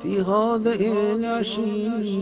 في هذه العشية.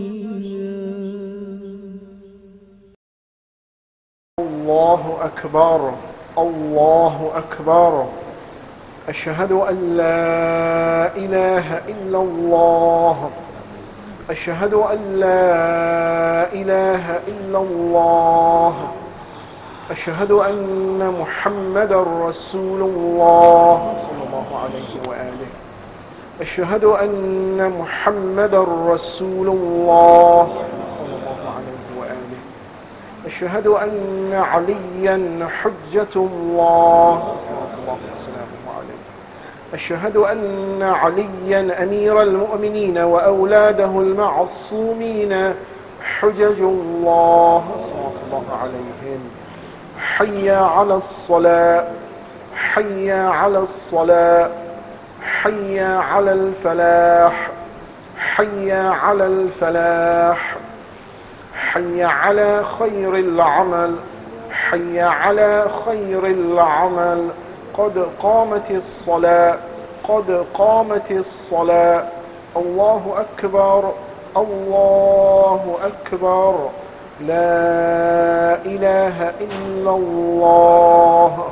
الله أكبر الله أكبر. أشهد أن لا إله إلا الله. أشهد أن لا إله إلا الله. أشهد أن محمدا رسول الله صلى الله عليه وآله. أشهد أن محمدا رسول الله صلى الله عليه وآله. أشهد أن عليا حجة الله صلوات الله وسلامه عليه. أشهد أن عليا أمير المؤمنين وأولاده المعصومين حجج الله صلوات الله عليهم. حي على الصلاة حي على الصلاة حي على الفلاح حي على الفلاح حي على خير العمل حي على خير العمل. قد قامت الصلاة قد قامت الصلاة. الله أكبر الله أكبر. لا إله إلا الله.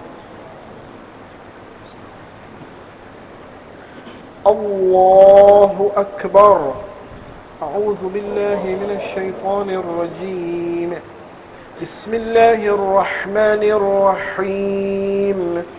الله أكبر. أعوذ بالله من الشيطان الرجيم. بسم الله الرحمن الرحيم.